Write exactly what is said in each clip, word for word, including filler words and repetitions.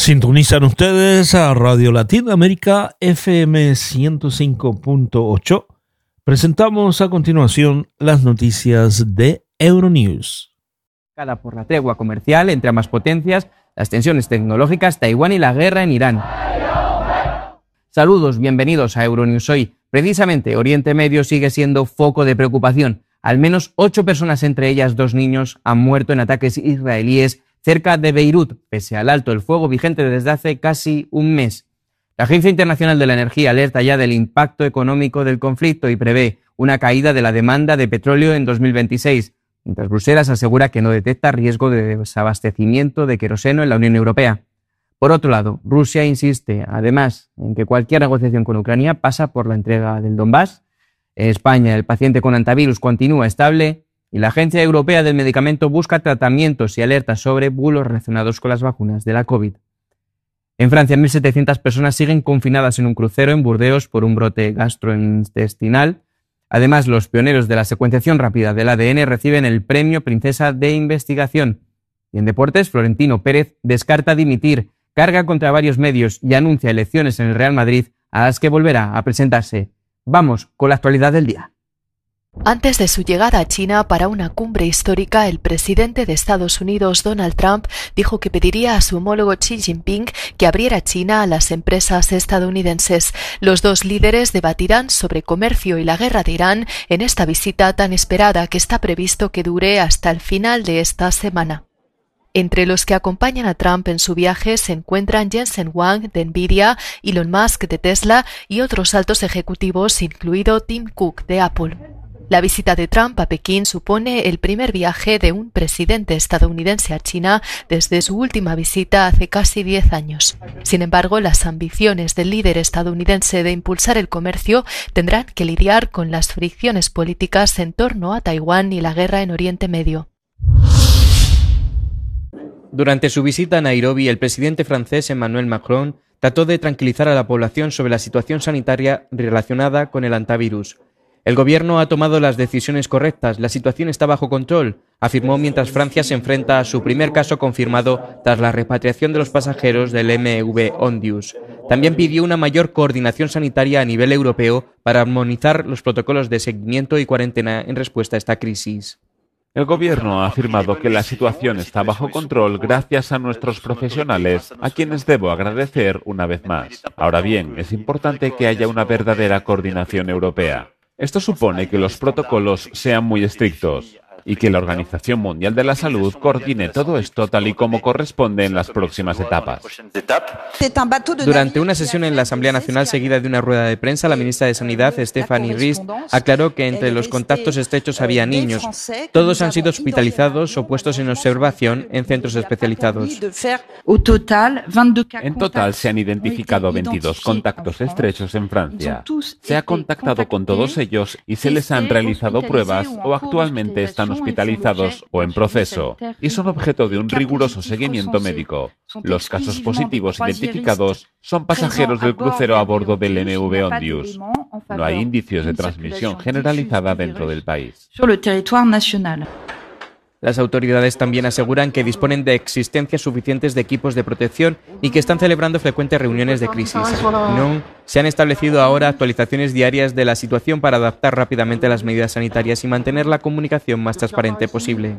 Sintonizan ustedes a Radio Latinoamérica F M ciento cinco punto ocho. Presentamos a continuación las noticias de Euronews. Por la tregua comercial entre ambas potencias, las tensiones tecnológicas, Taiwán y la guerra en Irán. Saludos, bienvenidos a Euronews hoy. Precisamente, Oriente Medio sigue siendo foco de preocupación. Al menos ocho personas, entre ellas dos niños, han muerto en ataques israelíes cerca de Beirut, pese al alto el fuego vigente desde hace casi un mes. La Agencia Internacional de la Energía alerta ya del impacto económico del conflicto y prevé una caída de la demanda de petróleo en dos mil veintiséis, mientras Bruselas asegura que no detecta riesgo de desabastecimiento de queroseno en la Unión Europea. Por otro lado, Rusia insiste, además, en que cualquier negociación con Ucrania pasa por la entrega del Donbass. En España, el paciente con antivirus continúa estable y la Agencia Europea del Medicamento busca tratamientos y alertas sobre bulos relacionados con las vacunas de la COVID. En Francia, mil setecientas personas siguen confinadas en un crucero en Burdeos por un brote gastrointestinal. Además, los pioneros de la secuenciación rápida del A D N reciben el premio Princesa de Investigación. Y en deportes, Florentino Pérez descarta dimitir, carga contra varios medios y anuncia elecciones en el Real Madrid a las que volverá a presentarse. Vamos con la actualidad del día. Antes de su llegada a China para una cumbre histórica, el presidente de Estados Unidos, Donald Trump, dijo que pediría a su homólogo Xi Jinping que abriera China a las empresas estadounidenses. Los dos líderes debatirán sobre comercio y la guerra de Irán en esta visita tan esperada que está previsto que dure hasta el final de esta semana. Entre los que acompañan a Trump en su viaje se encuentran Jensen Huang de Nvidia, Elon Musk de Tesla y otros altos ejecutivos, incluido Tim Cook de Apple. La visita de Trump a Pekín supone el primer viaje de un presidente estadounidense a China desde su última visita hace casi diez años. Sin embargo, las ambiciones del líder estadounidense de impulsar el comercio tendrán que lidiar con las fricciones políticas en torno a Taiwán y la guerra en Oriente Medio. Durante su visita a Nairobi, el presidente francés Emmanuel Macron trató de tranquilizar a la población sobre la situación sanitaria relacionada con el antivirus. El gobierno ha tomado las decisiones correctas, la situación está bajo control, afirmó mientras Francia se enfrenta a su primer caso confirmado tras la repatriación de los pasajeros del M V Ondius. También pidió una mayor coordinación sanitaria a nivel europeo para armonizar los protocolos de seguimiento y cuarentena en respuesta a esta crisis. El gobierno ha afirmado que la situación está bajo control gracias a nuestros profesionales, a quienes debo agradecer una vez más. Ahora bien, es importante que haya una verdadera coordinación europea. Esto supone que los protocolos sean muy estrictos y que la Organización Mundial de la Salud coordine todo esto tal y como corresponde en las próximas etapas. Durante una sesión en la Asamblea Nacional seguida de una rueda de prensa, la ministra de Sanidad, Stephanie Rist, aclaró que entre los contactos estrechos había niños. Todos han sido hospitalizados o puestos en observación en centros especializados. En total se han identificado veintidós contactos estrechos en Francia. Se ha contactado con todos ellos y se les han realizado pruebas o actualmente están hospitalizados o en proceso y son objeto de un riguroso seguimiento médico. Los casos positivos identificados son pasajeros del crucero a bordo del M V Ondius. No hay indicios de transmisión generalizada dentro del país. Las autoridades también aseguran que disponen de existencias suficientes de equipos de protección y que están celebrando frecuentes reuniones de crisis. No, se han establecido ahora actualizaciones diarias de la situación para adaptar rápidamente las medidas sanitarias y mantener la comunicación más transparente posible.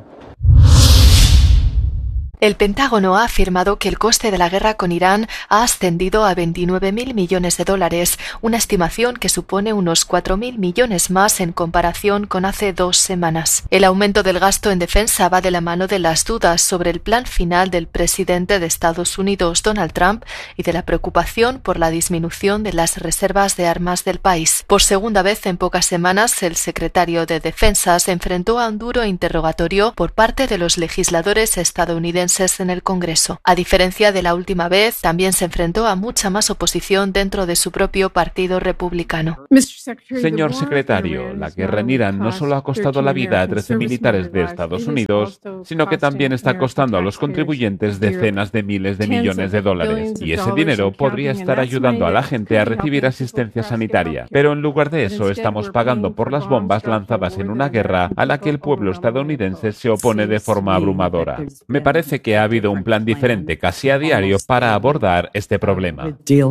El Pentágono ha afirmado que el coste de la guerra con Irán ha ascendido a veintinueve mil millones de dólares, una estimación que supone unos cuatro mil millones más en comparación con hace dos semanas. El aumento del gasto en defensa va de la mano de las dudas sobre el plan final del presidente de Estados Unidos, Donald Trump, y de la preocupación por la disminución de las reservas de armas del país. Por segunda vez en pocas semanas, el secretario de Defensa se enfrentó a un duro interrogatorio por parte de los legisladores estadounidenses en el Congreso. A diferencia de la última vez, también se enfrentó a mucha más oposición dentro de su propio partido republicano. Señor secretario, la guerra en Irán no solo ha costado la vida a trece militares de Estados Unidos, sino que también está costando a los contribuyentes decenas de miles de millones de dólares. Y ese dinero podría estar ayudando a la gente a recibir asistencia sanitaria. Pero en lugar de eso, estamos pagando por las bombas lanzadas en una guerra a la que el pueblo estadounidense se opone de forma abrumadora. Me parece parece que ha habido un plan diferente casi a diario para abordar este problema.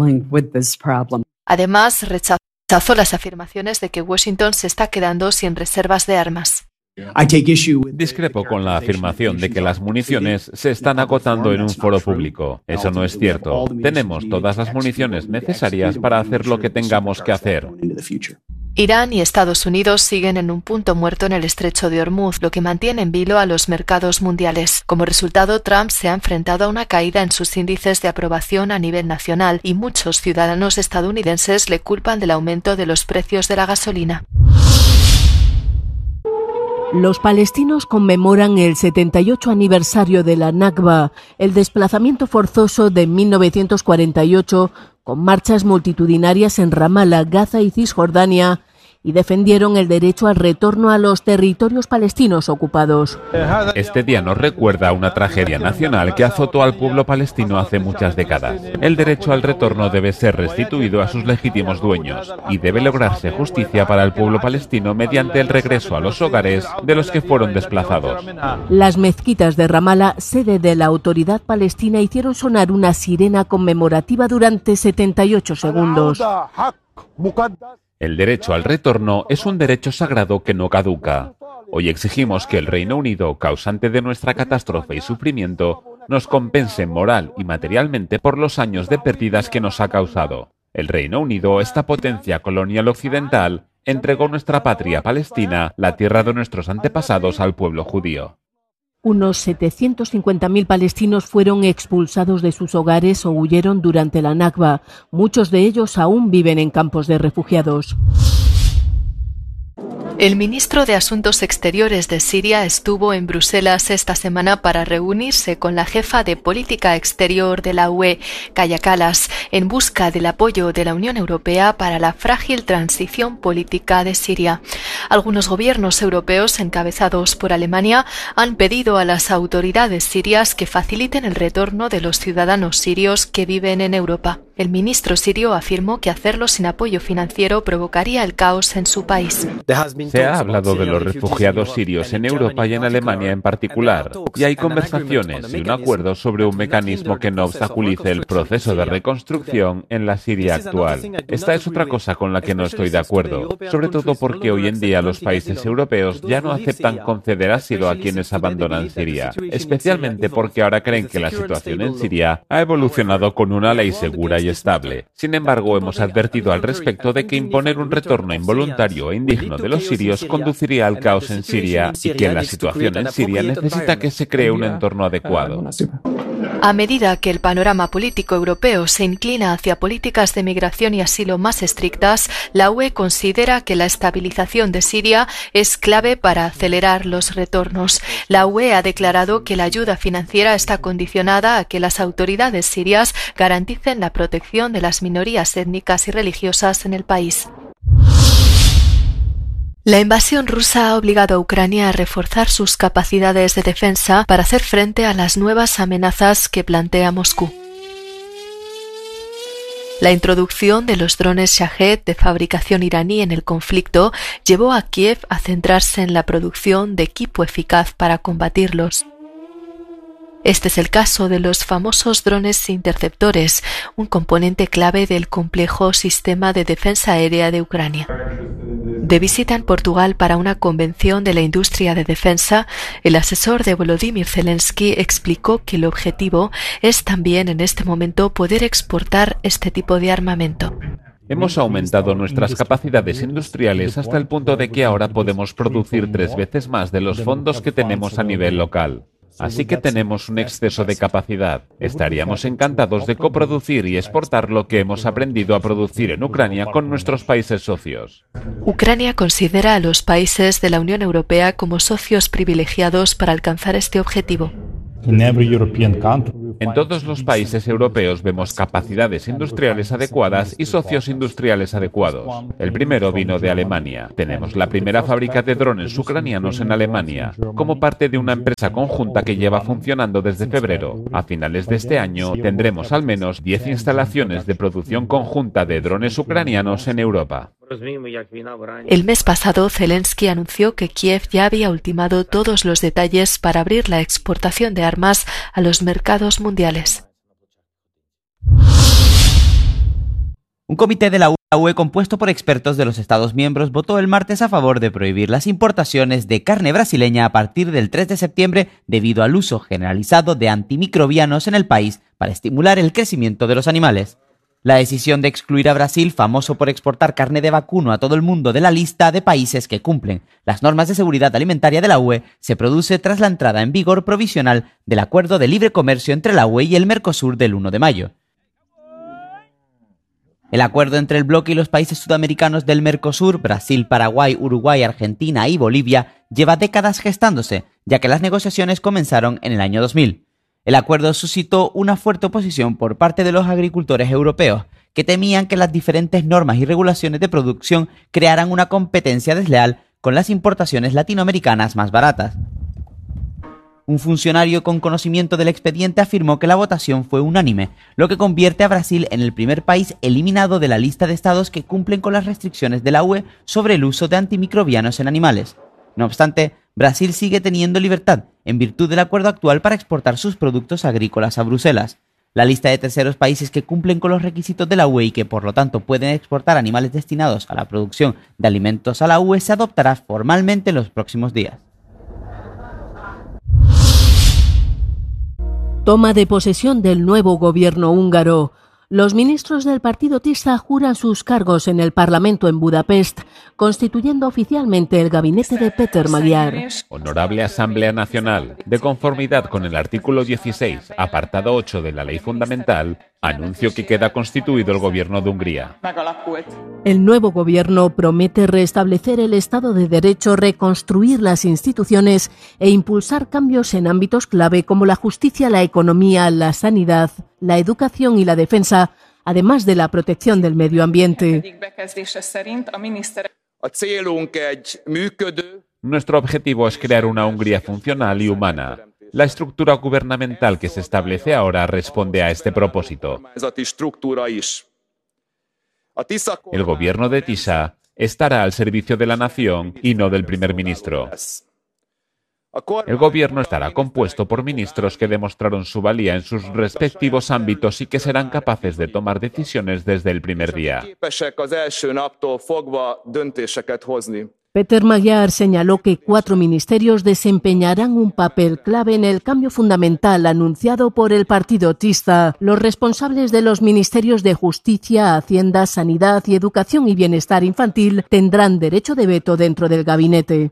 Además, rechazó las afirmaciones de que Washington se está quedando sin reservas de armas. Discrepo con la afirmación de que las municiones se están agotando en un foro público. Eso no es cierto. Tenemos todas las municiones necesarias para hacer lo que tengamos que hacer. Irán y Estados Unidos siguen en un punto muerto en el estrecho de Hormuz, lo que mantiene en vilo a los mercados mundiales. Como resultado, Trump se ha enfrentado a una caída en sus índices de aprobación a nivel nacional y muchos ciudadanos estadounidenses le culpan del aumento de los precios de la gasolina. Los palestinos conmemoran el setenta y ocho aniversario de la Nakba, el desplazamiento forzoso de mil novecientos cuarenta y ocho, con marchas multitudinarias en Ramallah, Gaza y Cisjordania, y defendieron el derecho al retorno a los territorios palestinos ocupados. Este día nos recuerda a una tragedia nacional que azotó al pueblo palestino hace muchas décadas. El derecho al retorno debe ser restituido a sus legítimos dueños y debe lograrse justicia para el pueblo palestino mediante el regreso a los hogares de los que fueron desplazados. Las mezquitas de Ramallah, sede de la autoridad palestina, hicieron sonar una sirena conmemorativa durante setenta y ocho segundos. El derecho al retorno es un derecho sagrado que no caduca. Hoy exigimos que el Reino Unido, causante de nuestra catástrofe y sufrimiento, nos compense moral y materialmente por los años de pérdidas que nos ha causado. El Reino Unido, esta potencia colonial occidental, entregó nuestra patria Palestina, la tierra de nuestros antepasados, al pueblo judío. Unos setecientos cincuenta mil palestinos fueron expulsados de sus hogares o huyeron durante la Nakba. Muchos de ellos aún viven en campos de refugiados. El ministro de Asuntos Exteriores de Siria estuvo en Bruselas esta semana para reunirse con la jefa de política exterior de la U E, Kaja Kallas, en busca del apoyo de la Unión Europea para la frágil transición política de Siria. Algunos gobiernos europeos, encabezados por Alemania, han pedido a las autoridades sirias que faciliten el retorno de los ciudadanos sirios que viven en Europa. El ministro sirio afirmó que hacerlo sin apoyo financiero provocaría el caos en su país. Se ha hablado de los refugiados sirios en Europa y en Alemania en particular, y hay conversaciones y un acuerdo sobre un mecanismo que no obstaculice el proceso de reconstrucción en la Siria actual. Esta es otra cosa con la que no estoy de acuerdo, sobre todo porque hoy en día los países europeos ya no aceptan conceder asilo a quienes abandonan Siria, especialmente porque ahora creen que la situación en Siria ha evolucionado con una ley segura y estable. Sin embargo, hemos advertido al respecto de que imponer un retorno involuntario e indigno de los sirios conduciría al caos en Siria y que la situación en Siria necesita que se cree un entorno adecuado. A medida que el panorama político europeo se inclina hacia políticas de migración y asilo más estrictas, la U E considera que la estabilización de Siria es clave para acelerar los retornos. La U E ha declarado que la ayuda financiera está condicionada a que las autoridades sirias garanticen la protección de las minorías étnicas y religiosas en el país. La invasión rusa ha obligado a Ucrania a reforzar sus capacidades de defensa para hacer frente a las nuevas amenazas que plantea Moscú. La introducción de los drones Shahed de fabricación iraní en el conflicto llevó a Kiev a centrarse en la producción de equipo eficaz para combatirlos. Este es el caso de los famosos drones interceptores, un componente clave del complejo sistema de defensa aérea de Ucrania. De visita en Portugal para una convención de la industria de defensa, el asesor de Volodymyr Zelensky explicó que el objetivo es también en este momento poder exportar este tipo de armamento. Hemos aumentado nuestras capacidades industriales hasta el punto de que ahora podemos producir tres veces más de los fondos que tenemos a nivel local. Así que tenemos un exceso de capacidad. Estaríamos encantados de coproducir y exportar lo que hemos aprendido a producir en Ucrania con nuestros países socios. Ucrania considera a los países de la Unión Europea como socios privilegiados para alcanzar este objetivo. En todos los países europeos vemos capacidades industriales adecuadas y socios industriales adecuados. El primero vino de Alemania. Tenemos la primera fábrica de drones ucranianos en Alemania, como parte de una empresa conjunta que lleva funcionando desde febrero. A finales de este año tendremos al menos diez instalaciones de producción conjunta de drones ucranianos en Europa. El mes pasado, Zelensky anunció que Kiev ya había ultimado todos los detalles para abrir la exportación de armas a los mercados mundiales. Un comité de la U E compuesto por expertos de los Estados miembros votó el martes a favor de prohibir las importaciones de carne brasileña a partir del tres de septiembre debido al uso generalizado de antimicrobianos en el país para estimular el crecimiento de los animales. La decisión de excluir a Brasil, famoso por exportar carne de vacuno a todo el mundo de la lista de países que cumplen las normas de seguridad alimentaria de la U E, se produce tras la entrada en vigor provisional del Acuerdo de Libre Comercio entre la U E y el Mercosur del uno de mayo. El acuerdo entre el bloque y los países sudamericanos del Mercosur, Brasil, Paraguay, Uruguay, Argentina y Bolivia, lleva décadas gestándose, ya que las negociaciones comenzaron en el año dos mil. El acuerdo suscitó una fuerte oposición por parte de los agricultores europeos, que temían que las diferentes normas y regulaciones de producción crearan una competencia desleal con las importaciones latinoamericanas más baratas. Un funcionario con conocimiento del expediente afirmó que la votación fue unánime, lo que convierte a Brasil en el primer país eliminado de la lista de estados que cumplen con las restricciones de la U E sobre el uso de antimicrobianos en animales. No obstante, Brasil sigue teniendo libertad, en virtud del acuerdo actual, para exportar sus productos agrícolas a Bruselas. La lista de terceros países que cumplen con los requisitos de la U E y que por lo tanto pueden exportar animales destinados a la producción de alimentos a la U E se adoptará formalmente en los próximos días. Toma de posesión del nuevo gobierno húngaro. Los ministros del partido Tisza juran sus cargos en el Parlamento en Budapest, constituyendo oficialmente el gabinete de Péter Magyar. Honorable Asamblea Nacional, de conformidad con el artículo dieciséis, apartado ocho de la Ley Fundamental, anuncio que queda constituido el gobierno de Hungría. El nuevo gobierno promete restablecer el Estado de Derecho, reconstruir las instituciones e impulsar cambios en ámbitos clave como la justicia, la economía, la sanidad, la educación y la defensa, además de la protección del medio ambiente. Nuestro objetivo es crear una Hungría funcional y humana. La estructura gubernamental que se establece ahora responde a este propósito. El gobierno de Tisza estará al servicio de la nación y no del primer ministro. El gobierno estará compuesto por ministros que demostraron su valía en sus respectivos ámbitos y que serán capaces de tomar decisiones desde el primer día. Péter Magyar señaló que cuatro ministerios desempeñarán un papel clave en el cambio fundamental anunciado por el partido Tisza. Los responsables de los ministerios de Justicia, Hacienda, Sanidad y Educación y Bienestar Infantil tendrán derecho de veto dentro del gabinete.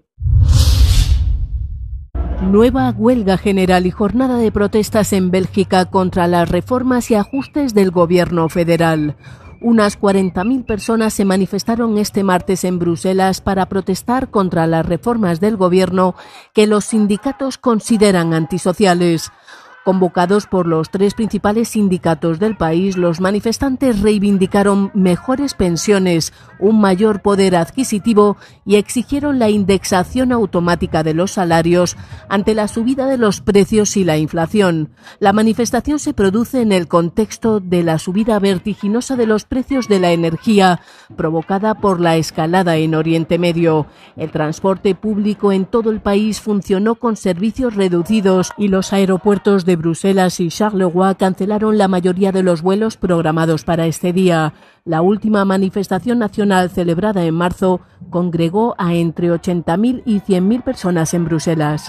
Nueva huelga general y jornada de protestas en Bélgica contra las reformas y ajustes del gobierno federal. Unas cuarenta mil personas se manifestaron este martes en Bruselas para protestar contra las reformas del gobierno que los sindicatos consideran antisociales. Convocados por los tres principales sindicatos del país, los manifestantes reivindicaron mejores pensiones, un mayor poder adquisitivo y exigieron la indexación automática de los salarios ante la subida de los precios y la inflación. La manifestación se produce en el contexto de la subida vertiginosa de los precios de la energía provocada por la escalada en Oriente Medio. El transporte público en todo el país funcionó con servicios reducidos y los aeropuertos de Bruselas y Charleroi cancelaron la mayoría de los vuelos programados para este día. La última manifestación nacional celebrada en marzo congregó a entre ochenta mil y cien mil personas en Bruselas.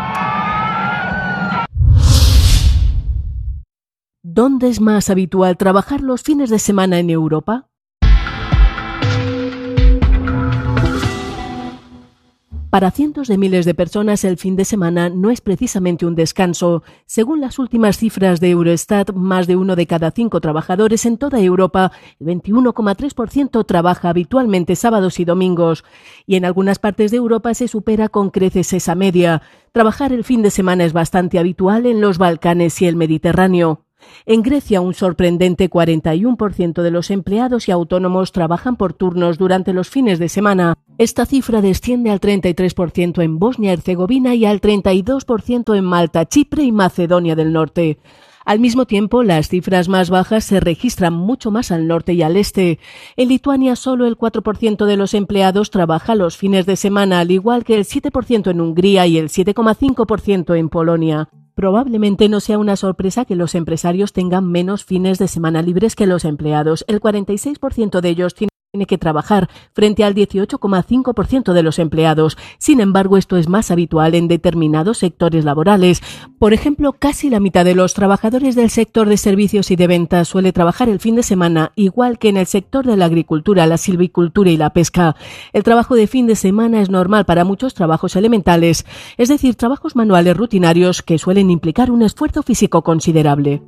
¿Dónde es más habitual trabajar los fines de semana en Europa? Para cientos de miles de personas, el fin de semana no es precisamente un descanso. Según las últimas cifras de Eurostat, más de uno de cada cinco trabajadores en toda Europa, el veintiuno coma tres por ciento trabaja habitualmente sábados y domingos. Y en algunas partes de Europa se supera con creces esa media. Trabajar el fin de semana es bastante habitual en los Balcanes y el Mediterráneo. En Grecia, un sorprendente cuarenta y uno por ciento de los empleados y autónomos trabajan por turnos durante los fines de semana. Esta cifra desciende al treinta y tres por ciento en Bosnia y Herzegovina y al treinta y dos por ciento en Malta, Chipre y Macedonia del Norte. Al mismo tiempo, las cifras más bajas se registran mucho más al norte y al este. En Lituania, solo el cuatro por ciento de los empleados trabaja los fines de semana, al igual que el siete por ciento en Hungría y el siete coma cinco por ciento en Polonia. Probablemente no sea una sorpresa que los empresarios tengan menos fines de semana libres que los empleados. El cuarenta y seis por ciento de ellos tiene que trabajar frente al dieciocho coma cinco por ciento de los empleados. Sin embargo, esto es más habitual en determinados sectores laborales. Por ejemplo, casi la mitad de los trabajadores del sector de servicios y de ventas suele trabajar el fin de semana, igual que en el sector de la agricultura, la silvicultura y la pesca. El trabajo de fin de semana es normal para muchos trabajos elementales, es decir, trabajos manuales rutinarios que suelen implicar un esfuerzo físico considerable.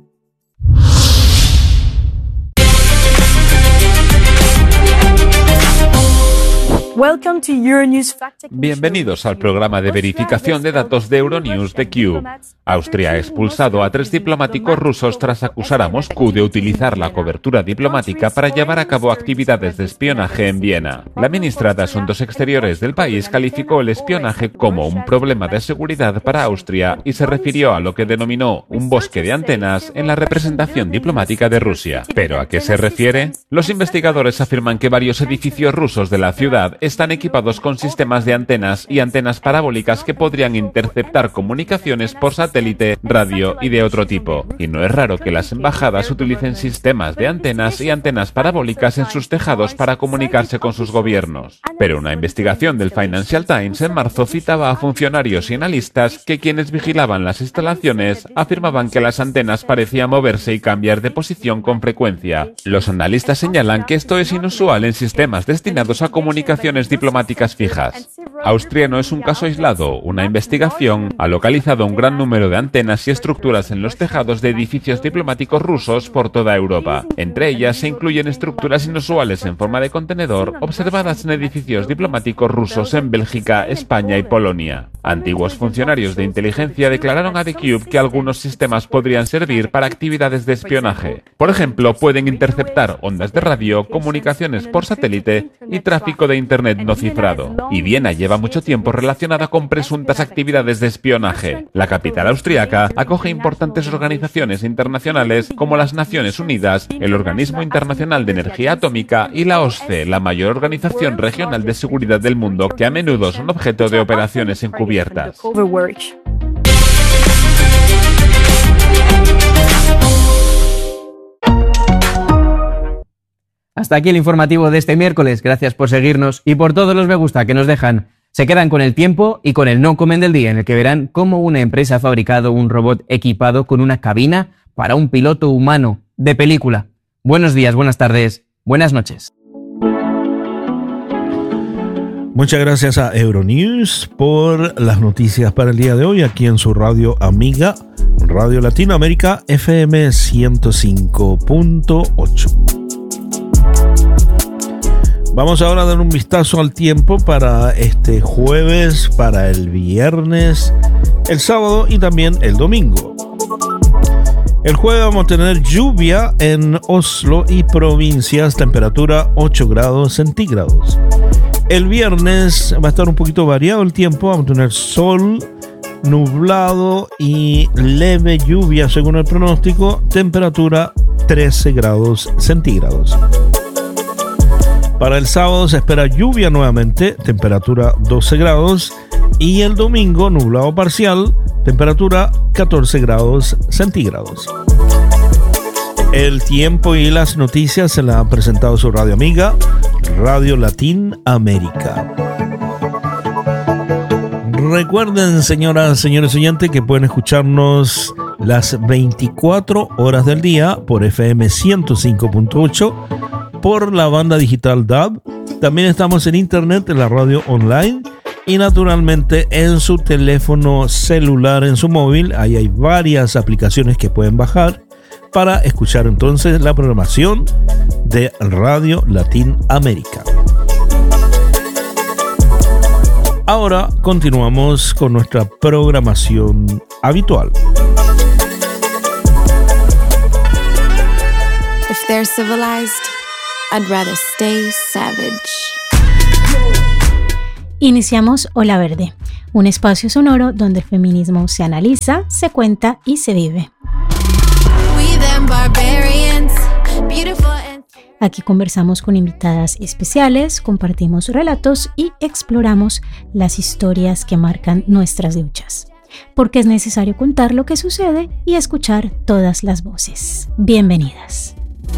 Bienvenidos al programa de verificación de datos de Euronews de Cube. Austria ha expulsado a tres diplomáticos rusos tras acusar a Moscú de utilizar la cobertura diplomática para llevar a cabo actividades de espionaje en Viena. La ministra de Asuntos Exteriores del país calificó el espionaje como un problema de seguridad para Austria y se refirió a lo que denominó un bosque de antenas en la representación diplomática de Rusia. ¿Pero a qué se refiere? Los investigadores afirman que varios edificios rusos de la ciudad están equipados con sistemas de antenas y antenas parabólicas que podrían interceptar comunicaciones por satélite, radio y de otro tipo. Y no es raro que las embajadas utilicen sistemas de antenas y antenas parabólicas en sus tejados para comunicarse con sus gobiernos. Pero una investigación del Financial Times en marzo citaba a funcionarios y analistas que quienes vigilaban las instalaciones afirmaban que las antenas parecían moverse y cambiar de posición con frecuencia. Los analistas señalan que esto es inusual en sistemas destinados a comunicaciones diplomáticas fijas. Austria no es un caso aislado. Una investigación ha localizado un gran número de antenas y estructuras en los tejados de edificios diplomáticos rusos por toda Europa. Entre ellas se incluyen estructuras inusuales en forma de contenedor observadas en edificios diplomáticos rusos en Bélgica, España y Polonia. Antiguos funcionarios de inteligencia declararon a The Cube que algunos sistemas podrían servir para actividades de espionaje. Por ejemplo, pueden interceptar ondas de radio, comunicaciones por satélite y tráfico de Internet no cifrado. Y Viena lleva mucho tiempo relacionada con presuntas actividades de espionaje. La capital austriaca acoge importantes organizaciones internacionales como las Naciones Unidas, el Organismo Internacional de Energía Atómica y la O S C E, la mayor organización regional de seguridad del mundo, que a menudo son objeto de operaciones encubiertas. Hasta aquí el informativo de este miércoles. Gracias por seguirnos y por todos los me gusta que nos dejan. Se quedan con el tiempo y con el no comen del día, en el que verán cómo una empresa ha fabricado un robot equipado con una cabina para un piloto humano de película. Buenos días, buenas tardes, buenas noches. Muchas gracias a Euronews por las noticias para el día de hoy aquí en su radio amiga, Radio Latinoamérica F M ciento cinco punto ocho. Vamos ahora a dar un vistazo al tiempo para este jueves, para el viernes, el sábado y también el domingo. El jueves vamos a tener lluvia en Oslo y provincias, temperatura ocho grados centígrados. El viernes va a estar un poquito variado el tiempo, vamos a tener sol, nublado y leve lluvia según el pronóstico, temperatura trece grados centígrados. Para el sábado se espera lluvia nuevamente, temperatura doce grados, y el domingo nublado parcial, temperatura catorce grados centígrados. El tiempo y las noticias se las ha presentado su radio amiga, Radio Latinoamérica. Recuerden, señoras, señores oyentes, que pueden escucharnos las veinticuatro horas del día por F M ciento cinco punto ocho, por la banda digital D A B. También estamos en internet, en la radio online y naturalmente en su teléfono celular, en su móvil. Ahí hay varias aplicaciones que pueden bajar para escuchar entonces la programación de Radio Latinoamérica. Ahora continuamos con nuestra programación habitual. If they're civilized, I'd rather stay savage. Iniciamos Ola Verde, un espacio sonoro donde el feminismo se analiza, se cuenta y se vive. barbarians, beautiful and... Aquí conversamos con invitadas especiales, compartimos relatos y exploramos las historias que marcan nuestras luchas. Porque es necesario contar lo que sucede y escuchar todas las voces. Bienvenidas.